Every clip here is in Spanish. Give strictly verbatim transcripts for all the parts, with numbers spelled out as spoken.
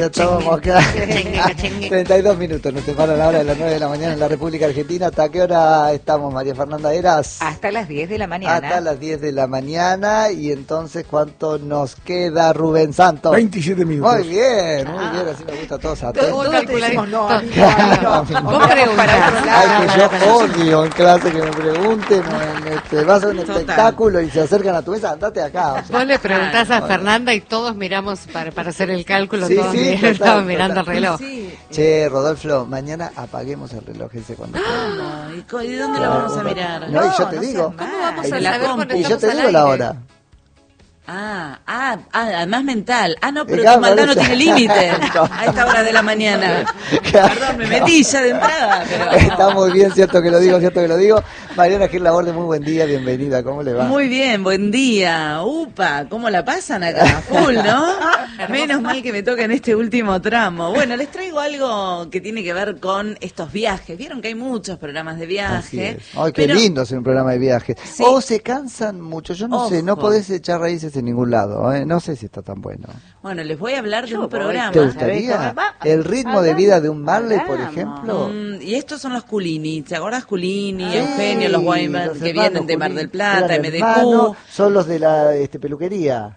Ya estamos acá. treinta y dos minutos, nos separan la hora de las nueve de la mañana en la República Argentina. ¿Hasta qué hora estamos, María Fernanda Eras? Hasta las diez de la mañana. Hasta las diez de la mañana. Y entonces, ¿cuánto nos queda, Rubén Santos? veintisiete minutos. Muy bien, muy bien, así nos gusta a todos atentos. Todos calcularemos, no, a mí Claro, no, no. vos preguntás. Ay, que yo odio en clase que me pregunten, o en este, vas a un Total. espectáculo y se acercan a tu mesa, andate acá. O sea. Vos le preguntás a Bueno. Fernanda y todos miramos para, para hacer el cálculo, Sí, todos sí, mir- total, estaban total. mirando el reloj. Sí. Che, Rodolfo, mañana apaguemos el reloj ese cuando ¿Cómo? ¿Y co- ¿Y dónde lo vamos a mirar? No, y yo No, te no digo. seas mal. ¿Cómo vamos Y a la saber compu. cuando Y yo estamos te al digo la aire? hora. Ah, ah, ah, además mental. Ah, no, pero Claro, tu maldad no por eso. tiene límite No. a esta hora de la mañana. Claro. Perdón, me metí ya de entrada, pero... Está muy bien, cierto que lo digo, cierto que lo digo. Mariana Gil Laborde, muy buen día, bienvenida, ¿cómo le va? Muy bien, buen día. Upa, ¿cómo la pasan acá? Full, ¿no? Menos mal que me toca en este último tramo. Bueno, les traigo algo que tiene que ver con estos viajes. Vieron que hay muchos programas de Así viaje. es. Ay, qué pero- lindo hacer un programa de viaje. Sí. O se cansan mucho, yo no sé, Ojo. no podés echar raíces en ningún lado, ¿eh? No sé si está tan bueno. Bueno, les voy a hablar de Yo un voy. programa. ¿Te ¿sabés gustaría cómo va? el ritmo de vida de un Marley, por Hagamos. ejemplo? Mm, y estos son los Culini, ¿te acordás Culini, Sí, Eugenio, los Weinberg, los que hermanos vienen de Mar Juli- del Plata, eran M D hermanos, Q? son los de la este, peluquería.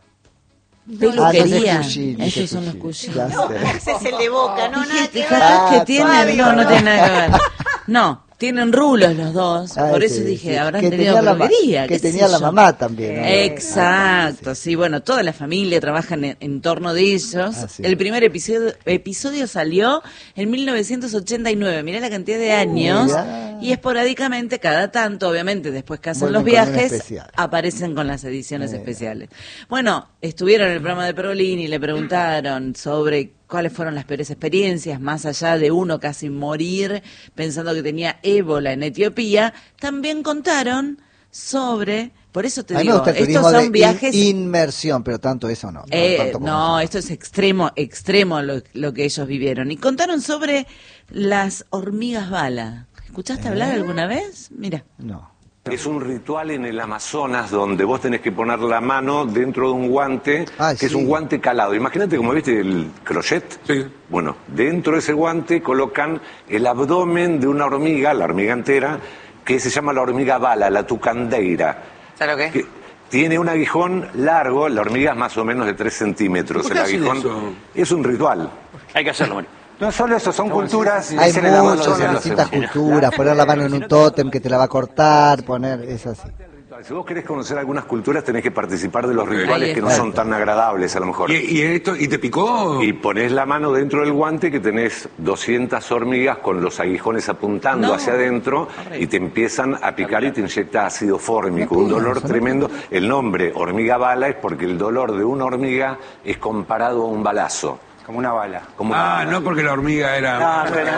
Peluquería. Ah, no, ese es Cucini, ese Ellos es son los Cucini, Cucini. ya sé. Ese es el de Boca, no, nada que Fíjate ver. Ah, que tienen, Fabio, no, no no. tiene nada que ver. No, tienen rulos los dos, Ah, por ese, eso dije, sí. habrán que tenido tenía la ma- peluquería. Que qué sé tenía la yo. mamá también, ¿no? Exacto, sí, bueno, toda la familia trabaja en, en torno de ellos. Así El es. primer episodio, episodio salió en mil novecientos ochenta y nueve, mirá la cantidad de años, mirá. y esporádicamente, cada tanto, obviamente, después que hacen Vuelven los con un viajes, especial. aparecen con las ediciones Mira. especiales. Bueno, estuvieron en el programa de Perolini y le preguntaron sobre cuáles fueron las peores experiencias, más allá de uno casi morir pensando que tenía ébola en Etiopía. También contaron sobre, por eso te A mí me digo, gusta el estos turismo son de viajes... in- inmersión, pero tanto eso no. No, Eh, tanto como no, eso. esto es extremo, extremo lo, lo que ellos vivieron. Y contaron sobre las hormigas bala. ¿Escuchaste hablar ¿Eh? alguna vez? Mira. No. Es un ritual en el Amazonas donde vos tenés que poner la mano dentro de un guante, Ah, que es sí. un guante calado. Imagínate como viste el crochet. Sí. Bueno, dentro de ese guante colocan el abdomen de una hormiga, la hormiga entera, que se llama la hormiga bala, la tucandeira. ¿Sabes lo que Que tiene un aguijón largo, la hormiga es más o menos de tres centímetros. ¿Por El qué hacen aguijón eso? es un ritual. Hay que hacerlo, Mario. No solo eso, son culturas. Hay es en el Amazonas, muchas lo distintas hacemos. culturas, poner la mano en un tótem que te la va a cortar, poner, es así. Si vos querés conocer algunas culturas, tenés que participar de los rituales Ahí que no está. son tan agradables, a lo mejor. ¿Y, y esto y te picó? Y pones la mano dentro del guante que tenés doscientas hormigas con los aguijones apuntando No. hacia adentro y te empiezan a picar y te inyecta ácido fórmico, un dolor tremendo. El nombre hormiga bala es porque el dolor de una hormiga es comparado a un balazo. Como una bala. Como una Ah, bala. no porque la hormiga era... Ah, bueno,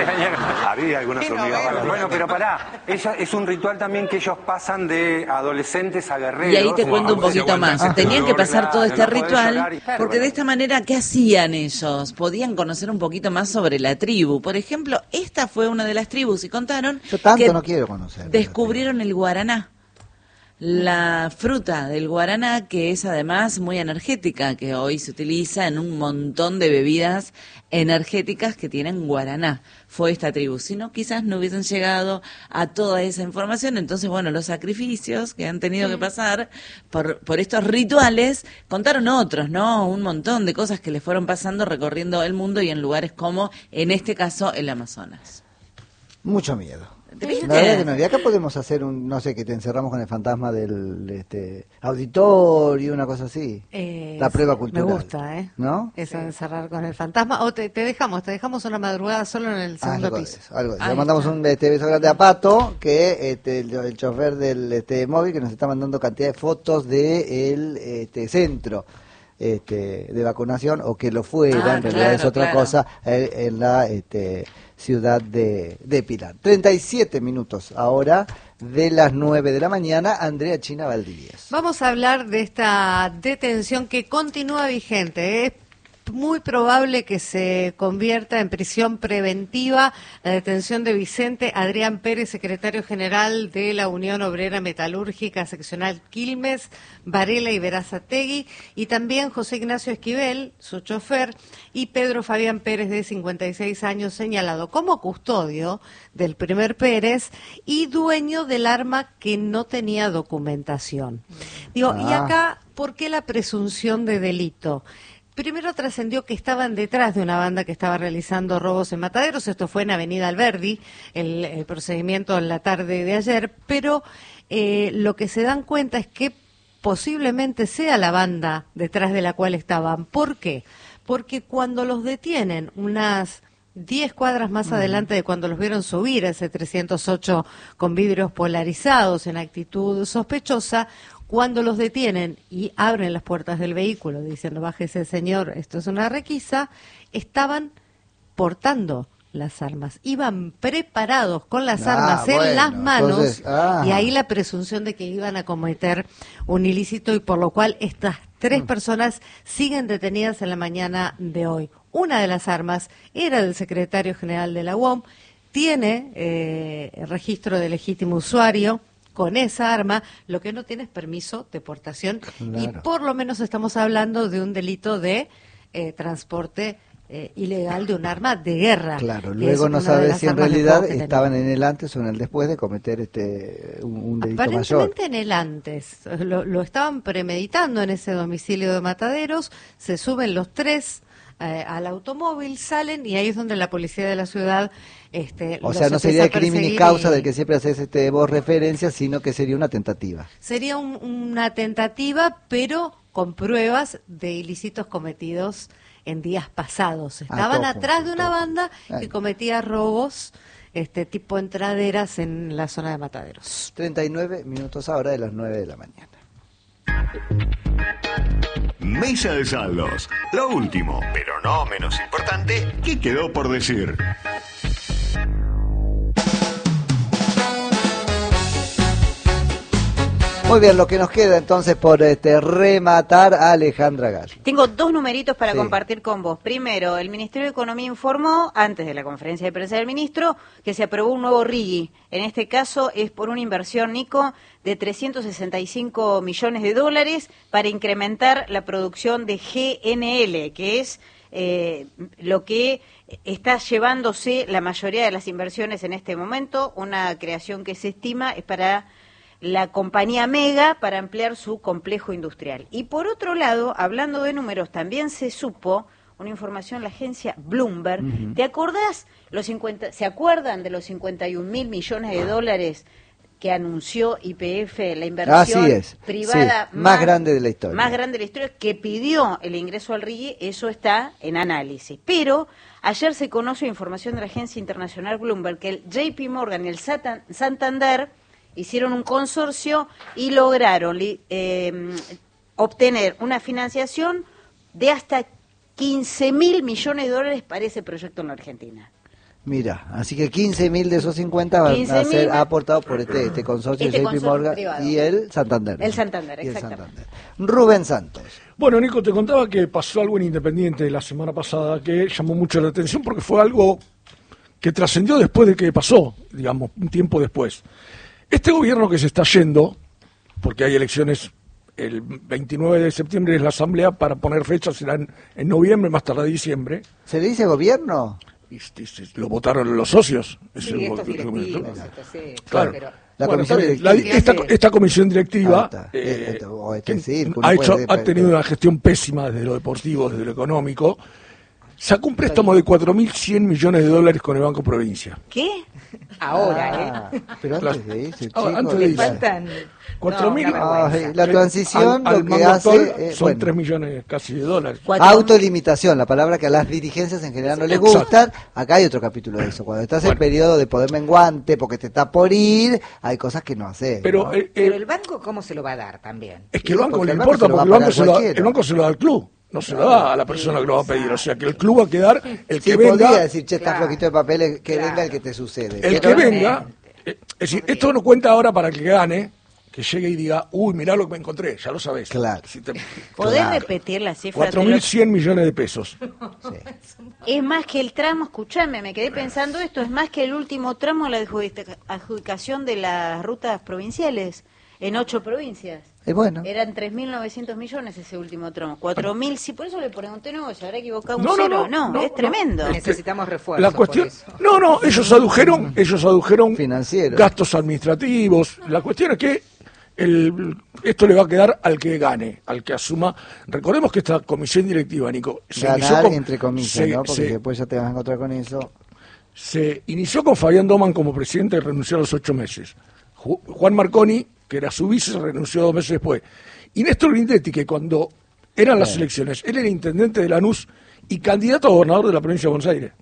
Había algunas hormigas balas. bueno, pero pará, ella, es un ritual también que ellos pasan de adolescentes a guerreros. Y ahí te cuento un Wow, poquito se más. aguanta ese Tenían que dolor, pasar todo claro, este no podés ritual, llorar y- porque de esta manera, ¿qué hacían ellos? Podían conocer un poquito más sobre la tribu. Por ejemplo, esta fue una de las tribus y contaron Yo tanto que no quiero conocer. descubrieron el guaraná. La fruta del guaraná, que es además muy energética, que hoy se utiliza en un montón de bebidas energéticas que tienen guaraná. Fue esta tribu. Si no, quizás no hubiesen llegado a toda esa información. Entonces, bueno, los sacrificios que han tenido que pasar por, por estos rituales, contaron otros, ¿no? Un montón de cosas que les fueron pasando recorriendo el mundo y en lugares como, en este caso, el Amazonas. Mucho miedo. ¿Viste? La verdad que no. Y acá podemos hacer un, no sé, que te encerramos con el fantasma del este, auditorio, una cosa así. Eh, la prueba sí, cultural. Me gusta, ¿eh? ¿No? Eso de encerrar con el fantasma. O te, te dejamos, te dejamos una madrugada solo en el segundo Algo de piso. eso, algo de eso. Ahí Le mandamos está. un este, beso grande a Pato, que este, el, el chofer del este, móvil, que nos está mandando cantidad de fotos del este, centro este, de vacunación, o que lo fuera, Ah, en realidad claro, es otra claro. cosa, eh, en la este, ciudad de, de Pilar. treinta y siete minutos ahora de las nueve de la mañana, Andrea China Valdivieso. Vamos a hablar de esta detención que continúa vigente, ¿eh? muy probable que se convierta en prisión preventiva la detención de Vicente Adrián Pérez, secretario general de la Unión Obrera Metalúrgica Seccional Quilmes, Varela y Berazategui, y también José Ignacio Esquivel, su chofer, y Pedro Fabián Pérez, de cincuenta y seis años, señalado como custodio del primer Pérez y dueño del arma que no tenía documentación. Digo, Ah. y acá, ¿por qué la presunción de delito? Primero trascendió que estaban detrás de una banda que estaba realizando robos en Mataderos. Esto fue en Avenida Alberdi, el, el procedimiento en la tarde de ayer, pero eh, lo que se dan cuenta es que posiblemente sea la banda detrás de la cual estaban. ¿Por qué? Porque cuando los detienen unas diez cuadras más adelante de cuando los vieron subir a ese trescientos ocho con vidrios polarizados en actitud sospechosa, cuando los detienen y abren las puertas del vehículo diciendo bájese señor, esto es una requisa, estaban portando las armas, iban preparados con las Ah, armas en bueno, las manos, entonces, ah. y ahí la presunción de que iban a cometer un ilícito, y por lo cual estas tres personas siguen detenidas en la mañana de hoy. Una de las armas era del secretario general de la U O M, tiene eh, registro de legítimo usuario con esa arma, lo que no tiene es permiso de portación, y Claro. por lo menos estamos hablando de un delito de eh, transporte eh, ilegal de un arma de guerra. Claro, que luego es no una de sabes las si en armas de realidad fuego que estaban tenemos. en el antes o en el después de cometer este un, un delito mayor. Aparentemente en el antes, lo, lo estaban premeditando en ese domicilio de Mataderos, se suben los tres eh, al automóvil, salen, y ahí es donde la policía de la ciudad este, O los sea, no sería empieza de a crimen y perseguir causa y- del que siempre haces este, vos referencia, sino que sería una tentativa. Sería un- una tentativa, pero con pruebas de ilícitos cometidos en días pasados. Estaban todo atrás junto, de una todo banda junto. que Ay. cometía robos este tipo entraderas en la zona de Mataderos. treinta y nueve minutos ahora de las nueve de la mañana. Mesa de saldos. Lo último, pero no menos importante, ¿qué quedó por decir? Muy bien, lo que nos queda entonces por este rematar a Alejandra Gall. Tengo dos numeritos para Sí. compartir con vos. Primero, el Ministerio de Economía informó, antes de la conferencia de prensa del ministro, que se aprobó un nuevo R I G I. En este caso es por una inversión, Nico, de trescientos sesenta y cinco millones de dólares para incrementar la producción de G N L, que es eh, lo que está llevándose la mayoría de las inversiones en este momento. Una creación que se estima es para la compañía Mega, para ampliar su complejo industrial. Y por otro lado, hablando de números, también se supo una información, la agencia Bloomberg. Ujú. ¿Te acordás? Los cincuenta, ¿se acuerdan de los cincuenta y un mil millones de dólares que anunció Y P F, la inversión Así es, privada sí, más grande de la historia. Más grande de la historia, que pidió el ingreso al R I G I? Eso está en análisis. Pero ayer se conoció información de la agencia internacional Bloomberg que el J P Morgan y el Satan- Santander hicieron un consorcio y lograron li- eh, obtener una financiación de hasta quince mil millones de dólares para ese proyecto en la Argentina. Mira, así que quince mil de esos cincuenta van a quince mil ser más- aportados por este, este consorcio Este J P consorcio Morgan privado. y el Santander. El Santander, Y el exactamente. Santander. Rubén Santos. Bueno, Nico, te contaba que pasó algo en Independiente la semana pasada que llamó mucho la atención porque fue algo que trascendió después de que pasó, digamos, un tiempo después. Este gobierno que se está yendo, porque hay elecciones el veintinueve de septiembre, es la asamblea, para poner fechas, será en, en noviembre, más tarde diciembre. ¿Se le dice gobierno? Y, y- y- lo votaron los socios. Es Sí, el estos go- directivos, esto sí, Claro. pero- La Bueno, comisión está bien. La- directiva. esta, Sí. esta comisión Ah, directiva está. eh, Eh, o este que círculo, ha, puede hecho, ser, ha pero- tenido una gestión pésima desde lo deportivo, desde lo económico. Sacó un préstamo de cuatro mil cien millones de dólares con el Banco Provincia. ¿Qué? Ahora, Ah, ¿eh? pero Claro. antes de eso, Ah, chicos, antes de Le eso. la- faltan... cuatro mil. una vergüenza. Ay, la transición Al- al lo que mando hace actual eh, son bueno, tres millones casi de dólares. Cuatro- autolimitación, la palabra que a las dirigencias en general no les Exacto. gustan. Acá hay otro capítulo de eso. Cuando estás en Bueno. periodo de poder menguante, porque te está por ir, hay cosas que no haces. Pero ¿no? eh, eh, Pero el banco, ¿cómo se lo va a dar también? es que el banco porque le el banco importa, se lo va porque a el banco, pagar se lo da, cualquiera. el banco se lo da al club, no se lo da a la persona que lo va a pedir. O sea, que el club va a quedar, el Sí, que podría venga, decir, che, está Claro. flojito de papeles, que Claro. venga el que te sucede. el Pero- que venga, eh, es decir, esto no cuenta ahora para el que gane, que llegue y diga, uy, mirá lo que me encontré, ya lo sabés. Claro. Si te, ¿Podés claro. repetir la cifra? cuatro mil cien millones de pesos. Sí. Es más que el tramo, escuchame, me quedé pensando esto, es más que el último tramo de la adjudica- adjudicación de las rutas provinciales en ocho provincias. Es bueno. Eran tres mil novecientos millones ese último tramo. cuatro mil, sí, por eso le pregunté, no, se habrá equivocado un No, no, cero. no, No, no, es no. tremendo. Es Necesitamos refuerzos. La cuestión, por eso. no, no, ellos adujeron, ellos adujeron Financiero. gastos administrativos. La cuestión es que el, esto le va a quedar al que gane, al que asuma. Recordemos que esta comisión directiva, Nico, se inició Ganar con, entre comillas, se, ¿no? Porque se- después ya te vas a encontrar con eso. se inició con Fabián Doman como presidente y renunció a los ocho meses. Ju- Juan Marconi, que era su vice, renunció dos meses después. Y Néstor Grindetti, que cuando eran las Bueno. elecciones, él era intendente de Lanús y candidato a gobernador de la provincia de Buenos Aires.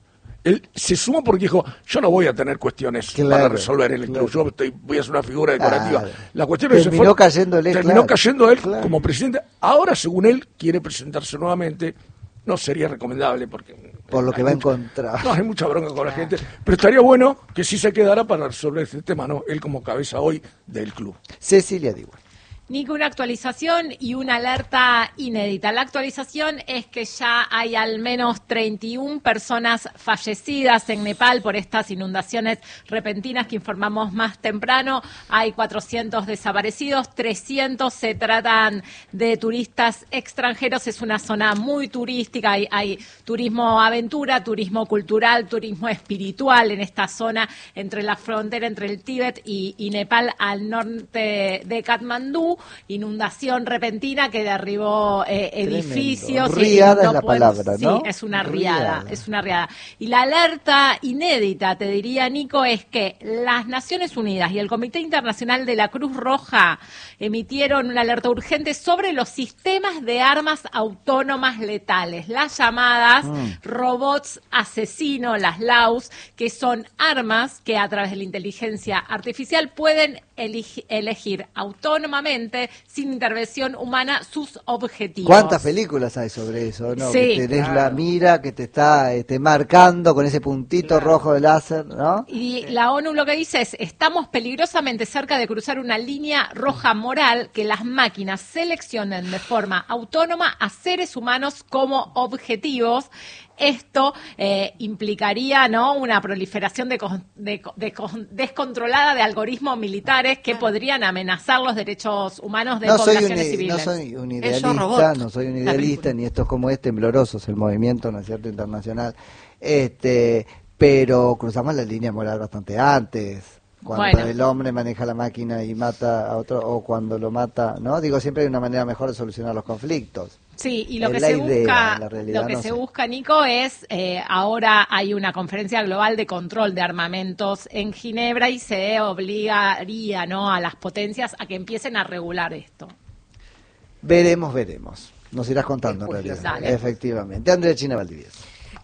Él se sumó porque dijo, yo no voy a tener cuestiones Claro, para resolver el claro. yo estoy, voy a ser una figura decorativa. Claro. La cuestión es que se Terminó fue- cayéndole, terminó claro, cayendo él claro. como presidente. Ahora, según él, quiere presentarse nuevamente. No sería recomendable porque... Por lo que hay va a mucho- encontrar. No, hay mucha bronca con la gente. Pero estaría bueno que sí se quedara para resolver este tema, ¿no? Él como cabeza hoy del club. Cecilia Diwan. Nico, una actualización y una alerta inédita. La actualización es que ya hay al menos treinta y una personas fallecidas en Nepal por estas inundaciones repentinas que informamos más temprano. Hay cuatrocientos desaparecidos, trescientos se tratan de turistas extranjeros. Es una zona muy turística, hay, hay turismo aventura, turismo cultural, turismo espiritual en esta zona entre la frontera entre el Tíbet y, y Nepal al norte de Katmandú. Inundación repentina que derribó eh, edificios. y Riada no es la pueden- palabra, ¿no? Sí, es una riada, Riada. es una riada. Y la alerta inédita, te diría, Nico, es que las Naciones Unidas y el Comité Internacional de la Cruz Roja emitieron una alerta urgente sobre los sistemas de armas autónomas letales, las llamadas Mm. robots asesinos, las L A Us, que son armas que a través de la inteligencia artificial pueden elige- elegir autónomamente, sin intervención humana, sus objetivos. ¿Cuántas películas hay sobre eso? ¿No? Sí. Que tenés Claro. la mira que te está este, marcando con ese puntito rojo de láser, ¿no? Y la ONU lo que dice es, estamos peligrosamente cerca de cruzar una línea roja moral que las máquinas seleccionen de forma autónoma a seres humanos como objetivos. Esto eh, implicaría, ¿no?, una proliferación de, con- de, de con- descontrolada de algoritmos militares que podrían amenazar los derechos humanos de No soy, un, poblaciones no civiles. soy un Ellos idealista, robots. no soy un La idealista, película. ni esto es como es temblorosos el movimiento, ¿no es cierto?, internacional. Este, pero cruzamos la línea moral bastante antes. Cuando Bueno. el hombre maneja la máquina y mata a otro, o cuando lo mata, ¿no? Digo, siempre hay una manera mejor de solucionar los conflictos. Sí, y lo Es que la se idea, busca, la realidad lo que no se sé. busca, Nico, es eh, ahora hay una conferencia global de control de armamentos en Ginebra y se obligaría, ¿no?, a las potencias a que empiecen a regular esto. Veremos, veremos. Nos irás contando en Después, realidad. dale. Efectivamente. Andrea China Valdivieso.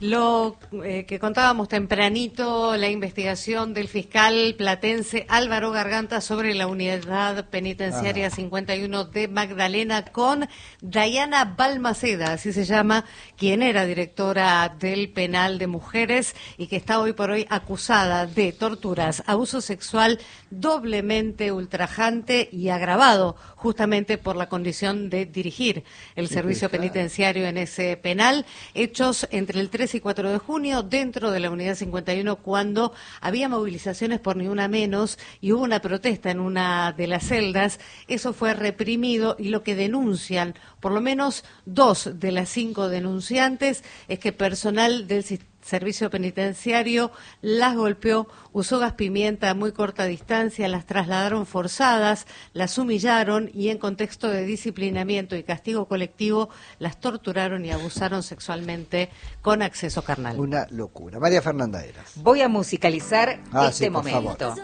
Lo eh, que contábamos tempranito, la investigación del fiscal platense Álvaro Garganta sobre la unidad penitenciaria cincuenta y uno de Magdalena con Diana Balmaceda, así se llama, quien era directora del penal de mujeres y que está hoy por hoy acusada de torturas, abuso sexual doblemente ultrajante y agravado justamente por la condición de dirigir el servicio penitenciario en ese penal, hechos entre el tres y cuatro de junio dentro de la unidad cincuenta y uno cuando había movilizaciones por ni una menos y hubo una protesta en una de las celdas. Eso fue reprimido y lo que denuncian, por lo menos dos de las cinco denunciantes, es que personal del sistema servicio penitenciario las golpeó, usó gas pimienta a muy corta distancia, las trasladaron forzadas, las humillaron y en contexto de disciplinamiento y castigo colectivo las torturaron y abusaron sexualmente con acceso carnal. Una locura. María Fernanda Eras. Voy a musicalizar Ah, este sí, por momento.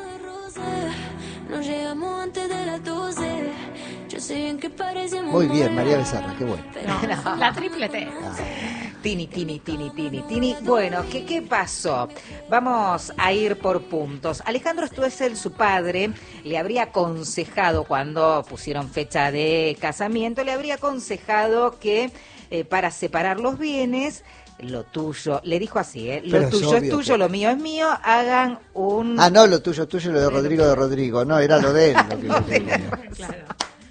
Nos llegamos antes de las doce. Yo sé bien que parecemos Muy bien, María Becerra, qué bueno. La triple T. Ah. Tini, Tini, Tini, Tini, Tini. Bueno, ¿qué, ¿qué pasó? Vamos a ir por puntos. Alejandro Stoessel, su padre, le habría aconsejado, cuando pusieron fecha de casamiento, le habría aconsejado que eh, para separar los bienes, lo tuyo, le dijo así, ¿eh? Lo Pero es tuyo es obvio tuyo, que- lo mío es mío, hagan un... Ah, no, lo tuyo, tuyo, lo de Rodrigo, de Rodrigo. No, era lo de él. Lo que yo tenía. Claro.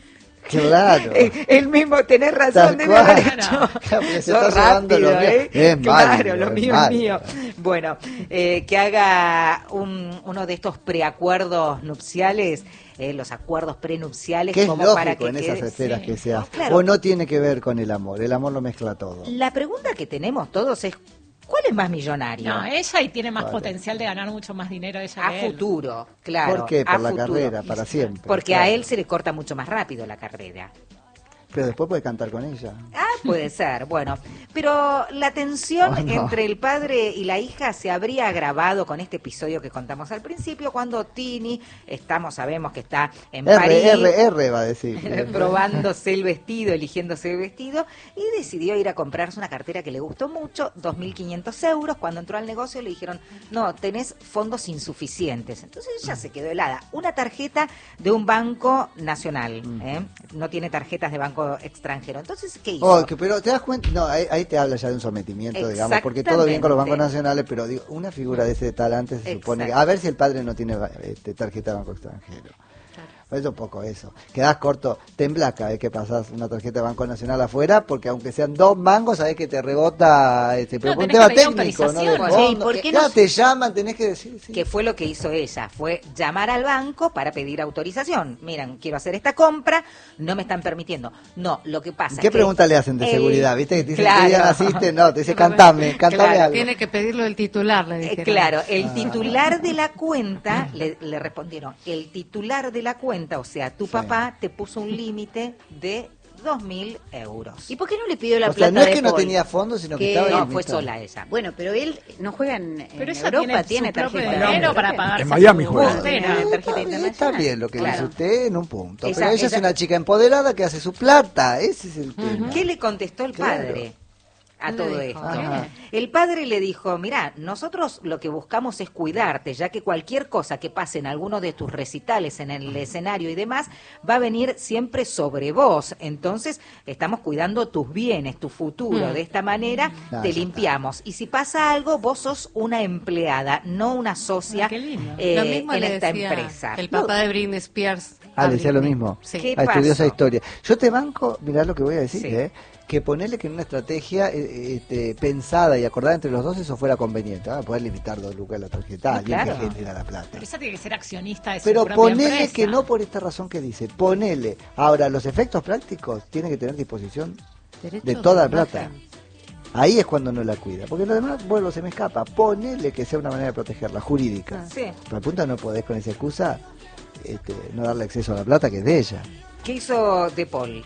Claro. Eh, Él mismo, tenés razón, Tal debe cual. haber hecho. Claro, porque se Sos está llevando lo rápido, mío. ¿eh? Es Claro, válido, lo es mío es válido. mío. Bueno, eh, que haga un, uno de estos preacuerdos nupciales, eh, los acuerdos prenupciales, Que es como lógico para que en esas quede- esferas sí. que se hace. Claro. O no tiene que ver con el amor. El amor lo mezcla todo. La pregunta que tenemos todos es, ¿cuál es más millonario? No, ella y tiene más Claro. potencial de ganar mucho más dinero ella A que él. futuro, claro. ¿Por qué? a Por la futuro. carrera, para siempre. Porque claro. a él se le corta mucho más rápido la carrera. Pero después puede cantar con ella. Ah, puede ser, bueno. Pero la tensión Oh, no. entre el padre y la hija se habría agravado con este episodio que contamos al principio, cuando Tini, estamos, sabemos que está en París, R, R, R va a decir. probándose el vestido, eligiéndose el vestido, y decidió ir a comprarse una cartera que le gustó mucho, dos mil quinientos euros. Cuando entró al negocio le dijeron, no, tenés fondos insuficientes. Entonces ella se quedó helada. Una tarjeta de un banco nacional, ¿eh? No tiene tarjetas de banco extranjero. Entonces, ¿qué hizo? Oh, que- pero te das cuenta, no, ahí, ahí te habla ya de un sometimiento, digamos, porque todo bien con los bancos Exactamente. nacionales, pero digo, una figura de ese talante se supone que, Exacto. a ver si el padre no tiene este, tarjeta de banco extranjero. Es un poco eso. Quedás corto, temblás cada vez que pasás una tarjeta de Banco Nacional afuera, porque aunque sean dos mangos, sabés que te rebota, este, pero No, por un tenés tema que pedir técnico, ¿no? De autorización. Sí, fondo. ¿por qué Ya no? te llaman, tenés que decir, sí. Que fue lo que hizo ella, fue llamar al banco para pedir autorización. Miren, quiero hacer esta compra, no me están permitiendo. No, lo que pasa ¿Qué es que pregunta le hacen de el- seguridad? ¿Viste que te dicen Claro. qué día naciste? No, te dice cantame, cantame Claro, algo. Tiene que pedirlo el titular, le Eh, dijeron. claro, el Ah. titular de la cuenta, le, le respondieron, el titular de la cuenta, o sea, tu papá te puso un límite de dos mil euros. ¿Y por qué no le pidió la O sea, plata no es de que no Paul? tenía fondos, sino que Que- estaba No, limitado. fue sola ella. Bueno, pero él no juega en, en Pero ella Europa, tiene tiene, su propio tarjeta. dinero para pagarse En Miami su juega. cartera. Tiene tarjeta Está bien, internacional. está bien lo que Claro. dice usted en un punto. Ella- pero ella, es ella- una chica empoderada que hace su plata. Ese es el tema. ¿Qué le contestó el Claro. padre a ¿Qué todo le dijo? esto? Ajá. El padre le dijo, mira, nosotros lo que buscamos es cuidarte, ya que cualquier cosa que pase en alguno de tus recitales, en el escenario y demás, va a venir siempre sobre vos. Entonces, estamos cuidando tus bienes, tu futuro. Mm. De esta manera, No, te ya limpiamos. Y si pasa algo, vos sos una empleada, no una socia Ah, qué lindo. eh, Lo mismo en le esta decía empresa. el papá de Britney Spears. Ah, a le decía lo Britney. mismo. Sí. ¿Qué Ah, estudió esa pasó? historia. Yo te banco, mirá lo que voy a decir, Sí. ¿eh? Que ponerle que en una estrategia eh, este, pensada y acordada entre los dos eso fuera conveniente. Ah, poder limitar dos lucas la tarjeta, No, alguien claro. que genera la plata. Pero ella tiene que ser accionista de su Pero propia ponele empresa. que no por esta razón que dice, ponele. Ahora, los efectos prácticos tienen que tener disposición Derechos de toda la imagen. plata. Ahí es cuando no la cuida. Porque lo demás, bueno, se me escapa. Ponele que sea una manera de protegerla, jurídica. Sí. Pero al punto no podés con esa excusa este, no darle acceso a la plata que es de ella. ¿Qué hizo De Paul?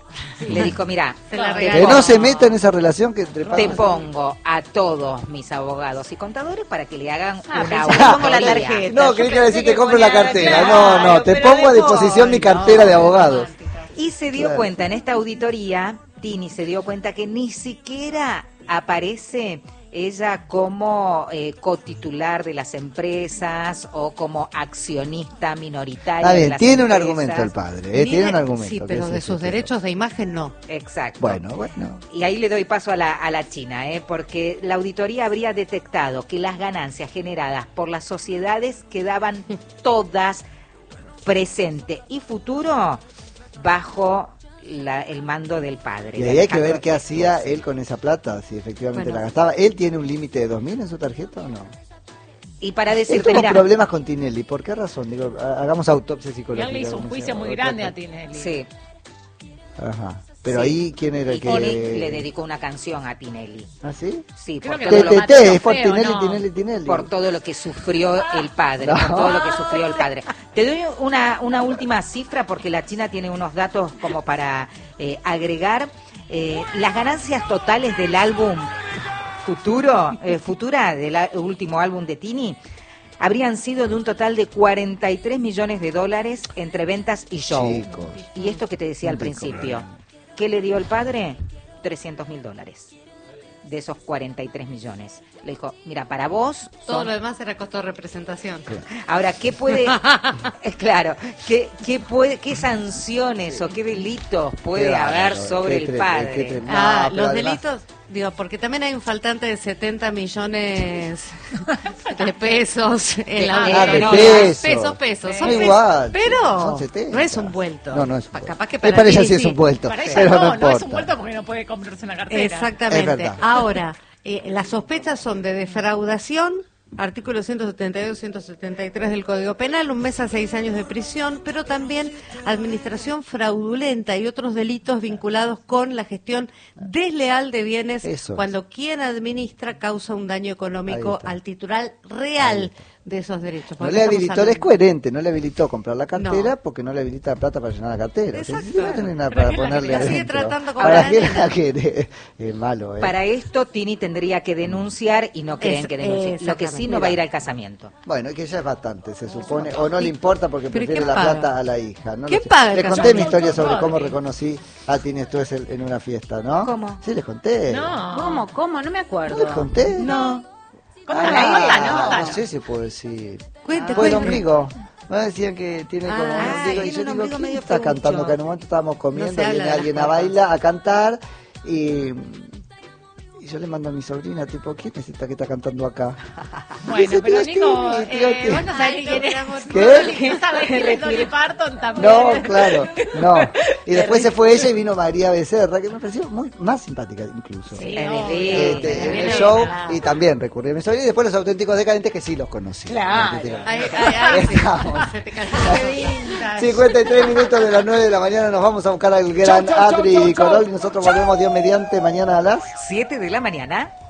Le dijo, mira, Se la te regaló. Que pongo- no se meta en esa relación que entre te padres- pongo a todos mis abogados y contadores para que le hagan Ah, una pensé que pongo la auditoría. tarjeta. No, Yo creí que iba a pensé decir te que compro la ponía- cartera. Claro, No, no, te pero pongo a de disposición mi Paul, cartera no, de abogados. Y se dio Claro. cuenta en esta auditoría, Tini se dio cuenta que ni siquiera aparece ella como eh, cotitular de las empresas o como accionista minoritaria. Está de bien, las tiene un empresas. argumento el padre, ¿eh? Ni Tiene de- un argumento. Sí, que pero es de ese, sus sí. derechos de imagen no. Exacto. Bueno, bueno. Y ahí le doy paso a la, a la China, ¿eh? Porque la auditoría habría detectado que las ganancias generadas por las sociedades quedaban todas presente y futuro bajo la- el mando del padre. Y de ahí hay que Alejandro ver qué hacía Stoessel. él con esa plata, si efectivamente Bueno. la gastaba. ¿Él tiene un límite de dos mil en su tarjeta o no? Y para Él decirte, tuvo mira, problemas con Tinelli. ¿Por qué razón? Digo, ha- hagamos autopsia Y psicológica. él le hizo un ¿cómo juicio se llama? muy grande a Tinelli. sí, Ajá. Pero Sí. ahí, ¿quién era el y que...? Tini le dedicó una canción a Tinelli. ¿Ah, sí? Sí, Creo por que todo, lo lo, T mató T T, es por feo, Tinelli, ¿no? Tinelli, Tinelli. por todo lo que sufrió el padre, No. por todo lo que sufrió el padre. Te doy una, una última cifra porque la China tiene unos datos como para eh, agregar. Eh, las ganancias totales del álbum Futuro, eh, Futura, del a- último álbum de Tini, habrían sido de un total de cuarenta y tres millones de dólares entre ventas y show. Chicos. Y esto que te decía al Un rico principio, man. ¿qué le dio el padre? trescientos mil dólares. de esos cuarenta y tres millones. Le dijo, mira, para vos... Todo son- lo demás era costo de representación. Ahora, ¿qué puede... es claro, ¿qué, qué, puede, ¿qué sanciones o qué delitos puede Qué bárbaro, haber sobre qué el tre- padre? qué tre- Ah, No, pero los además- delitos, digo, porque también hay un faltante de setenta millones de pesos en la Ah, de no, pesos. pesos, pesos. No Son pesos, igual, pero son setenta. no es un vuelto. No, no es un Pa- vuelto. Capaz que Eh, para, para ella ti sí es un vuelto, Para ella pero no, no no, es un importa. vuelto porque no puede comprarse una cartera. Es Exactamente. verdad. Ahora, eh, las sospechas son de defraudación, artículo ciento setenta y dos, ciento setenta y tres del Código Penal, un mes a seis años de prisión, pero también administración fraudulenta y otros delitos vinculados con la gestión desleal de bienes Eso es. cuando quien administra causa un daño Ahí económico está. al titular real de esos derechos. No Porque le estamos habilitó, hablando- es coherente, no le habilitó comprar la cartera No. porque no le habilita la plata para llenar la cartera. O sea, si Exacto. no tiene nada ¿Para para qué la ponerle quiere? La sigue adentro. tratando como ¿Para la qué nena. la quiere? Es malo, ¿eh? Para esto, Tini tendría que denunciar y no creen Es- que denuncie. Lo que sí exactamente. no va a ir al casamiento. Bueno, que ya es bastante, se supone, o no le importa porque ¿Pero prefiere quién la paga? plata a la hija. No ¿Quién lo sé. paga el Les conté casamiento? mi historia sobre Rodri. cómo reconocí a Tini Stoessel en una fiesta, ¿no? ¿Cómo? Sí, les conté. No. ¿Cómo? ¿Cómo? No me ¿No acuerdo. les conté? No. Contala, Ah, contala, contala. no sé si puedo decir. Cuente, Fue el cuente. ombligo. Me decían que tiene como un Ah, ombligo y tiene yo un digo, ombligo ¿quién medio está feucho. cantando? Que en un momento estábamos comiendo, No se habla viene de las alguien a cosas. bailar, a cantar y, y yo le mando a mi sobrina, tipo, ¿quién es esta que está cantando acá? Bueno, Ese pero tío Nico, Stevie, tío eh, Stevie. vos no sabés quién es. ¿Qué? ¿No sabés quién es Dolly Parton también? No, claro, no. Y después se fue ella y vino María Becerra, que me pareció muy más simpática incluso. Sí, Es obvio. divina. Este, en Viene el show bien. y también recurrí a mi sobrina y después los auténticos decadentes que sí los conocí. Claro. Auténticos. Ay, ay, ay, sí. Estamos. Se te cayó. Qué vintage. cincuenta y tres minutos de las nueve de la mañana nos vamos a buscar al gran Chau, chau, chau, Adri chau, chau. Corol y nosotros volvemos Dios mediante mañana a las siete de la mañana.